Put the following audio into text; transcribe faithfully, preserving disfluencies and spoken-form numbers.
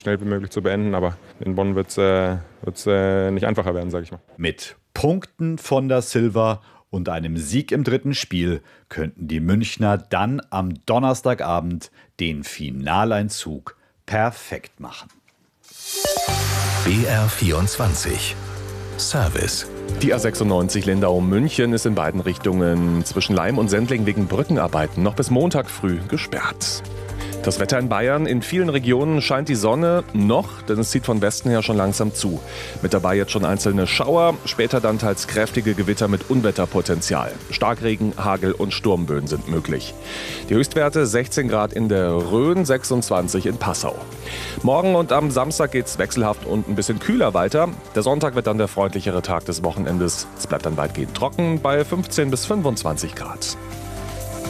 schnell wie möglich zu beenden. Aber in Bonn wird es äh, äh, nicht einfacher werden, sage ich mal. Mit Punkten von der Silva und einem Sieg im dritten Spiel könnten die Münchner dann am Donnerstagabend den Finaleinzug perfekt machen. B R vierundzwanzig Service. Die A sechsundneunzig Lindau-München ist in beiden Richtungen zwischen Laim und Sendling wegen Brückenarbeiten noch bis Montag früh gesperrt. Das Wetter in Bayern: In vielen Regionen scheint die Sonne noch, denn es zieht von Westen her schon langsam zu. Mit dabei jetzt schon einzelne Schauer, später dann teils kräftige Gewitter mit Unwetterpotenzial. Starkregen, Hagel und Sturmböen sind möglich. Die Höchstwerte: sechzehn Grad in der Rhön, sechsundzwanzig in Passau. Morgen und am Samstag geht's wechselhaft und ein bisschen kühler weiter. Der Sonntag wird dann der freundlichere Tag des Wochenendes. Es bleibt dann weitgehend trocken bei fünfzehn bis fünfundzwanzig Grad.